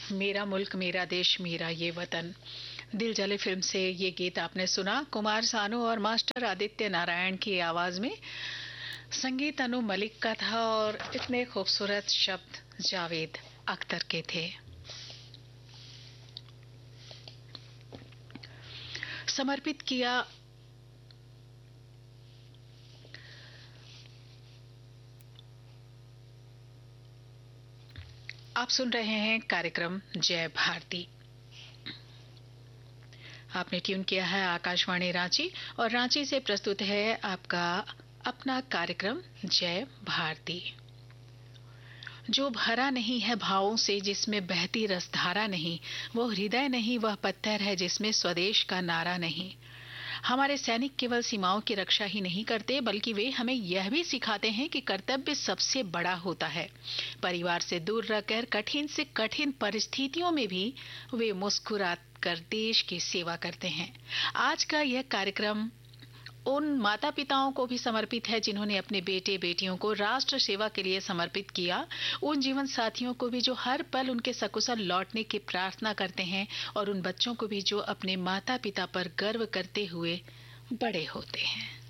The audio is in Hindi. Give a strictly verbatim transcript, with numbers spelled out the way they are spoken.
मेरा मुल्क मेरा देश मेरा ये वतन। दिल जले फिल्म से ये गीत आपने सुना। कुमार सानू और मास्टर आदित्य नारायण की आवाज में। संगीत अनु मलिक का था और इतने खूबसूरत शब्द जावेद अख्तर के थे। समर्पित किया आप सुन रहे हैं कार्यक्रम जय भारती। आपने ट्यून किया है आकाशवाणी रांची और रांची से प्रस्तुत है आपका अपना कार्यक्रम जय भारती। जो भरा नहीं है भावों से, जिसमें बहती रसधारा नहीं, वो हृदय नहीं, वह पत्थर है जिसमें स्वदेश का नारा नहीं। हमारे सैनिक केवल सीमाओं की रक्षा ही नहीं करते, बल्कि वे हमें यह भी सिखाते हैं कि कर्तव्य सबसे बड़ा होता है। परिवार से दूर रहकर कठिन से कठिन परिस्थितियों में भी वे मुस्कुरा कर देश की सेवा करते हैं। आज का यह कार्यक्रम उन माता पिताओं को भी समर्पित है जिन्होंने अपने बेटे बेटियों को राष्ट्र सेवा के लिए समर्पित किया। उन जीवन साथियों को भी जो हर पल उनके सकुशल लौटने की प्रार्थना करते हैं, और उन बच्चों को भी जो अपने माता पिता पर गर्व करते हुए बड़े होते हैं।